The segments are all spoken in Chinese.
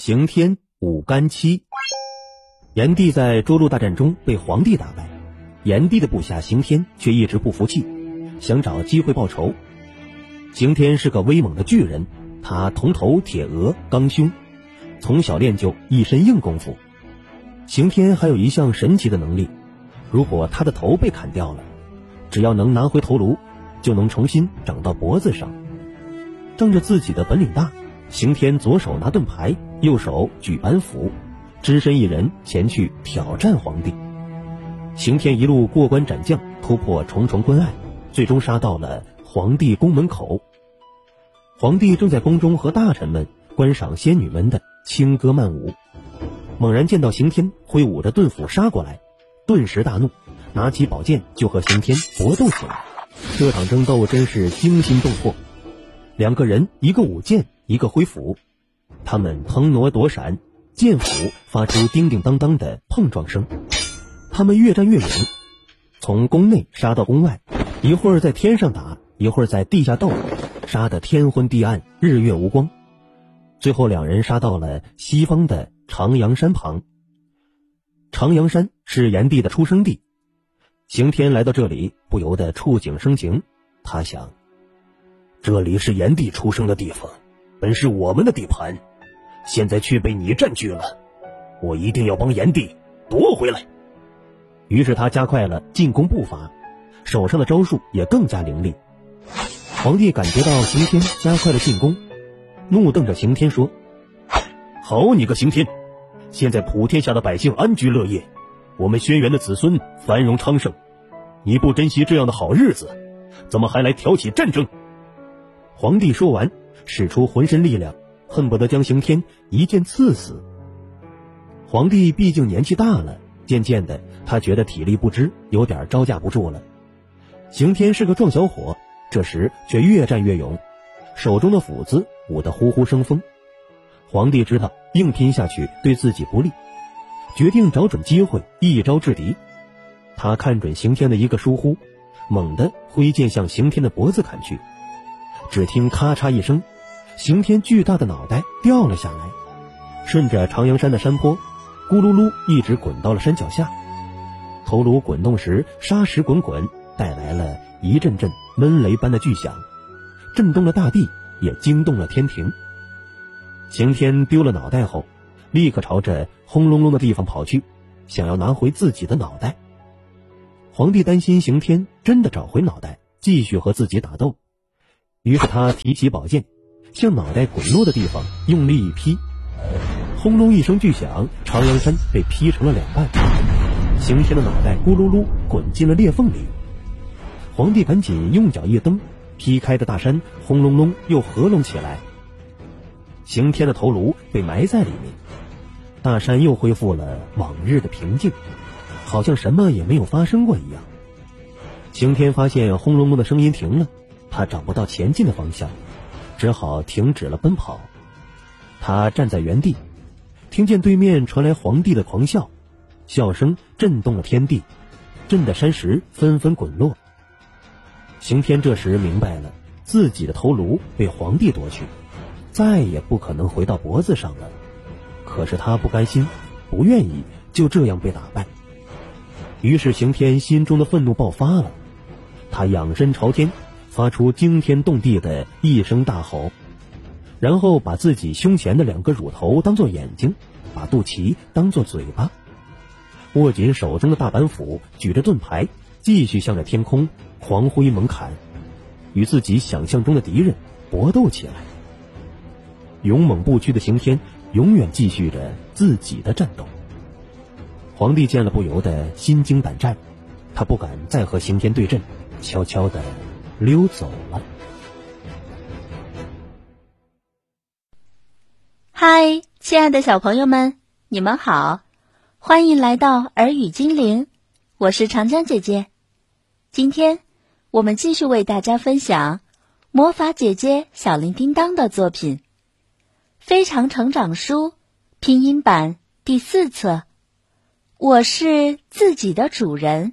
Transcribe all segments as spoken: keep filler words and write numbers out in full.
刑天五干七。炎帝在涿鹿大战中被黄帝打败，炎帝的部下刑天却一直不服气，想找机会报仇。刑天是个威猛的巨人，他铜头铁额刚凶，从小练就一身硬功夫。刑天还有一项神奇的能力，如果他的头被砍掉了，只要能拿回头颅，就能重新长到脖子上。仗着自己的本领大，刑天左手拿盾牌，右手举板斧，只身一人前去挑战黄帝。刑天一路过关斩将，突破重重关隘，最终杀到了黄帝宫门口。黄帝正在宫中和大臣们观赏仙女们的轻歌曼舞，猛然见到刑天挥舞着盾斧杀过来，顿时大怒，拿起宝剑就和刑天搏斗起来。这场争斗真是惊心动魄，两个人一个舞剑，一个挥斧，他们腾挪躲闪，剑斧发出叮叮当当的碰撞声。他们越战越勇，从宫内杀到宫外，一会儿在天上打，一会儿在地下斗，杀得天昏地暗，日月无光。最后两人杀到了西方的长阳山旁。长阳山是炎帝的出生地，刑天来到这里不由得触景生情，他想，这里是炎帝出生的地方，本是我们的地盘，现在却被你占据了，我一定要帮炎帝夺回来。于是他加快了进攻步伐，手上的招数也更加凌厉。黄帝感觉到刑天加快了进攻，怒瞪着刑天说，好你个刑天，现在普天下的百姓安居乐业，我们轩辕的子孙繁荣昌盛，你不珍惜这样的好日子，怎么还来挑起战争？黄帝说完，使出浑身力量，恨不得将刑天一剑刺死。黄帝毕竟年纪大了，渐渐的他觉得体力不支，有点招架不住了。刑天是个壮小伙，这时却越战越勇，手中的斧子舞得呼呼生风。黄帝知道硬拼下去对自己不利，决定找准机会一招制敌。他看准刑天的一个疏忽，猛地挥剑向刑天的脖子砍去。只听咔嚓一声，刑天巨大的脑袋掉了下来，顺着长阳山的山坡咕噜噜一直滚到了山脚下。头颅滚动时沙石滚滚，带来了一阵阵闷雷般的巨响，震动了大地，也惊动了天庭。刑天丢了脑袋后，立刻朝着轰隆隆的地方跑去，想要拿回自己的脑袋。黄帝担心刑天真的找回脑袋，继续和自己打斗，于是他提起宝剑，向脑袋滚落的地方用力一劈，轰隆一声巨响，长阳山被劈成了两半，刑天的脑袋咕噜噜滚进了裂缝里。黄帝赶紧用脚一蹬，劈开的大山轰隆隆又合拢起来，刑天的头颅被埋在里面，大山又恢复了往日的平静，好像什么也没有发生过一样。刑天发现轰隆隆的声音停了，他找不到前进的方向，只好停止了奔跑。他站在原地，听见对面传来黄帝的狂笑，笑声震动了天地，震得山石纷纷滚落。刑天这时明白了，自己的头颅被黄帝夺去，再也不可能回到脖子上了。可是他不甘心，不愿意就这样被打败。于是刑天心中的愤怒爆发了，他仰身朝天，发出惊天动地的一声大吼，然后把自己胸前的两个乳头当作眼睛，把肚脐当作嘴巴，握紧手中的大板斧，举着盾牌，继续向着天空狂挥猛砍，与自己想象中的敌人搏斗起来。勇猛不屈的刑天永远继续着自己的战斗。黄帝见了不由得心惊胆战，他不敢再和刑天对阵，悄悄地溜走了。 嗨，亲爱的小朋友们，你们好，欢迎来到耳语精灵，我是长江姐姐。今天我们继续为大家分享魔法姐姐小铃叮当的作品《非常成长书》拼音版第四册，我是自己的主人。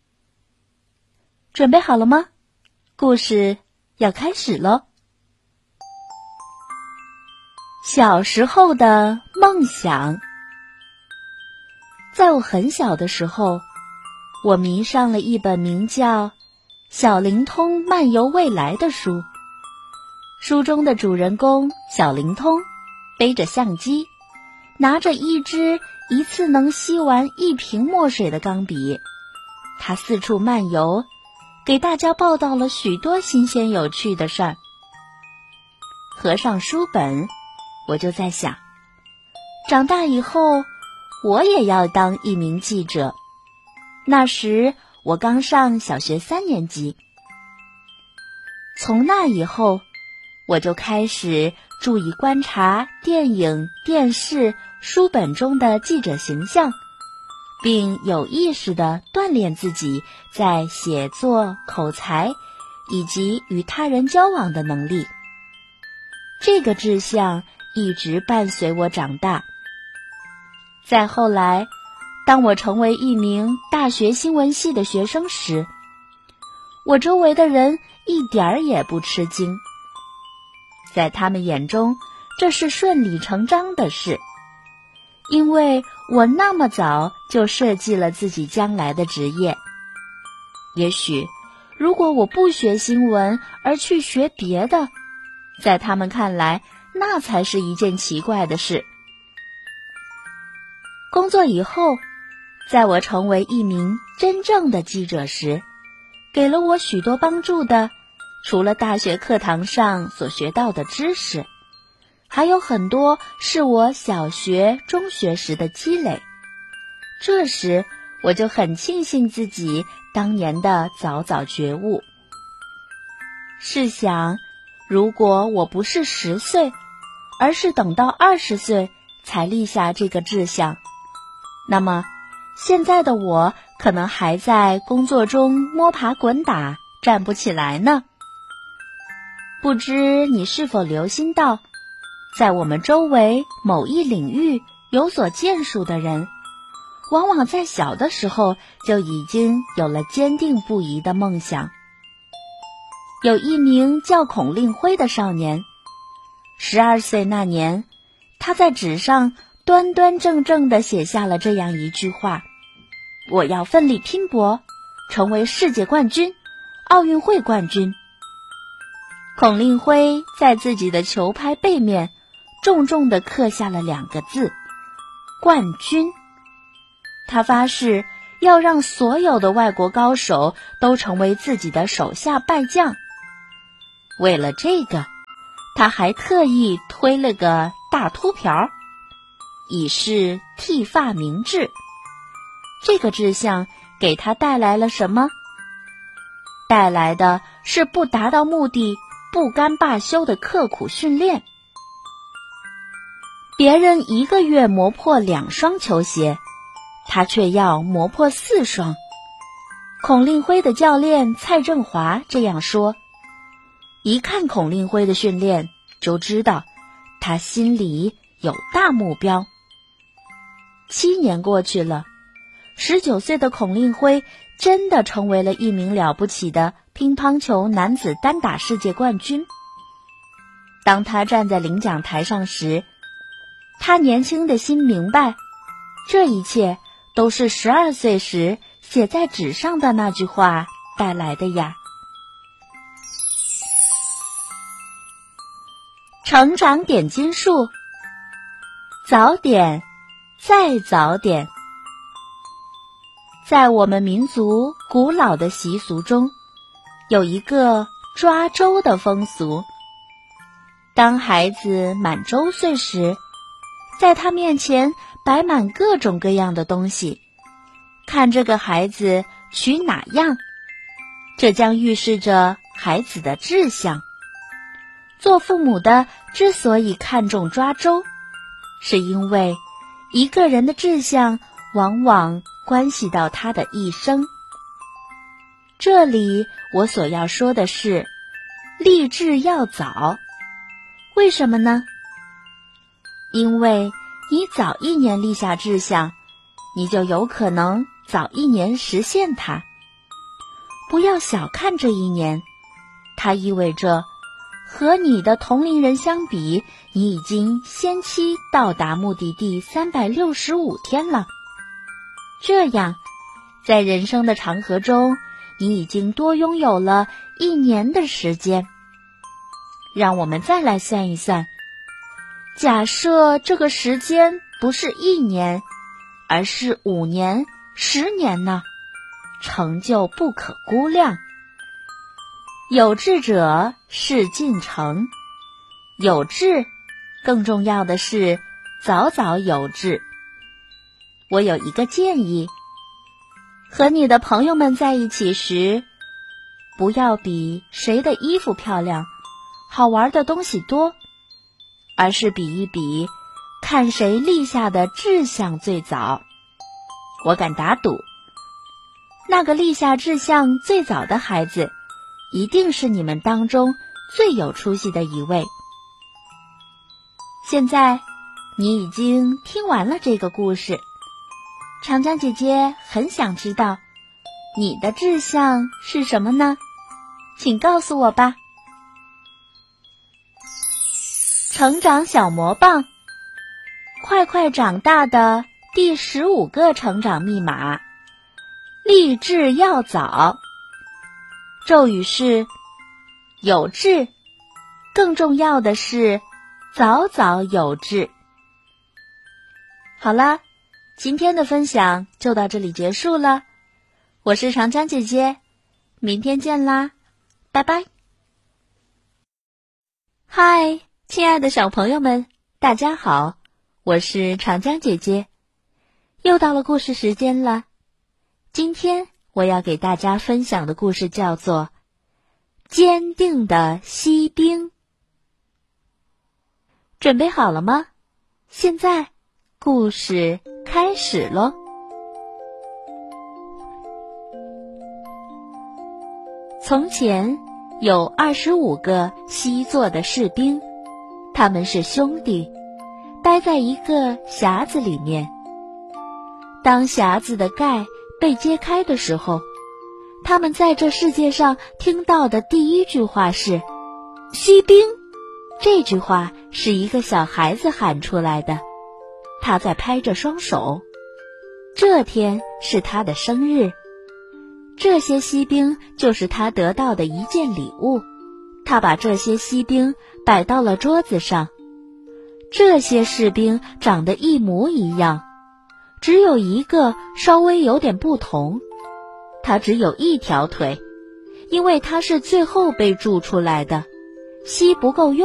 准备好了吗？故事要开始咯。 小时候的梦想。在我很小的时候，我迷上了一本名叫《小灵通漫游未来》的书。书中的主人公小灵通背着相机，拿着一支一次能吸完一瓶墨水的钢笔，他四处漫游，给大家报道了许多新鲜有趣的事儿。合上书本，我就在想，长大以后我也要当一名记者。那时我刚上小学三年级。从那以后，我就开始注意观察电影、电视、书本中的记者形象，并有意识地锻炼自己在写作、口才以及与他人交往的能力。这个志向一直伴随我长大。再后来，当我成为一名大学新闻系的学生时，我周围的人一点儿也不吃惊。在他们眼中，这是顺理成章的事，因为我那么早就设计了自己将来的职业。也许，如果我不学新闻而去学别的，在他们看来，那才是一件奇怪的事。工作以后，在我成为一名真正的记者时，给了我许多帮助的，除了大学课堂上所学到的知识，还有很多是我小学、中学时的积累。这时，我就很庆幸自己当年的早早觉悟。试想，如果我不是十岁，而是等到二十岁才立下这个志向，那么现在的我可能还在工作中摸爬滚打，站不起来呢。不知你是否留心到，在我们周围某一领域有所建树的人，往往在小的时候就已经有了坚定不移的梦想。有一名叫孔令辉的少年，十二岁那年，他在纸上端端正正地写下了这样一句话：我要奋力拼搏，成为世界冠军、奥运会冠军。孔令辉在自己的球拍背面重重地刻下了两个字：冠军。他发誓要让所有的外国高手都成为自己的手下败将。为了这个，他还特意推了个大秃瓢，以示剃发明志。这个志向给他带来了什么？带来的是不达到目的不甘罢休的刻苦训练。别人一个月磨破两双球鞋，他却要磨破四双。孔令辉的教练蔡振华这样说，一看孔令辉的训练，就知道他心里有大目标。七年过去了，十九岁的孔令辉真的成为了一名了不起的乒乓球男子单打世界冠军。当他站在领奖台上时，他年轻的心明白，这一切都是十二岁时写在纸上的那句话带来的呀。成长点金术，早点，再早点。在我们民族古老的习俗中，有一个抓周的风俗。当孩子满周岁时，在他面前摆满各种各样的东西，看这个孩子取哪样，这将预示着孩子的志向。做父母的之所以看重抓周，是因为一个人的志向往往关系到他的一生。这里我所要说的是，立志要早。为什么呢？因为你早一年立下志向，你就有可能早一年实现它。不要小看这一年，它意味着和你的同龄人相比，你已经先期到达目的地三百六十五天了。这样，在人生的长河中，你已经多拥有了一年的时间。让我们再来算一算，假设这个时间不是一年，而是五年、十年呢？成就不可估量。有志者事竟成，有志，更重要的是早早有志。我有一个建议，和你的朋友们在一起时，不要比谁的衣服漂亮，好玩的东西多，而是比一比，看谁立下的志向最早。我敢打赌，那个立下志向最早的孩子，一定是你们当中最有出息的一位。现在，你已经听完了这个故事，长江姐姐很想知道，你的志向是什么呢？请告诉我吧。成长小魔棒，快快长大的第十五个成长密码，立志要早。咒语是有志，更重要的是早早有志。好啦，今天的分享就到这里结束了。我是长江姐姐，明天见啦，拜拜。嗨，亲爱的小朋友们，大家好，我是长江姐姐。又到了故事时间了，今天我要给大家分享的故事叫做《坚定的锡兵》。准备好了吗？现在故事开始咯。从前有二十五个锡做的士兵，他们是兄弟，待在一个匣子里面。当匣子的盖被揭开的时候，他们在这世界上听到的第一句话是“锡兵”。这句话是一个小孩子喊出来的，他在拍着双手。这天是他的生日，这些锡兵就是他得到的一件礼物。他把这些锡兵摆到了桌子上。这些士兵长得一模一样，只有一个稍微有点不同，他只有一条腿，因为他是最后被铸出来的，锡不够用。